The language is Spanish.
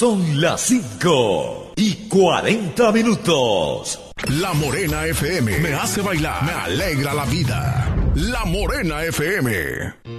Son las 5:40. La Morena FM me hace bailar, me alegra la vida. La Morena FM.